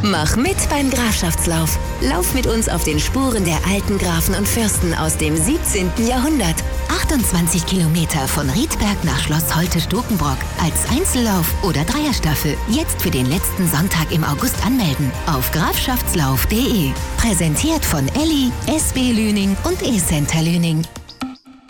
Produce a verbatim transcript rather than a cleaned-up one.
Mach mit beim Grafschaftslauf. Lauf mit uns auf den Spuren der alten Grafen und Fürsten aus dem siebzehnten Jahrhundert. achtundzwanzig Kilometer von Riedberg nach Schloss Holte-Stukenbrock. Als Einzellauf oder Dreierstaffel. Jetzt für den letzten Sonntag im August anmelden. Auf grafschaftslauf punkt de. Präsentiert von Elli, S B Lüning und E-Center Lüning.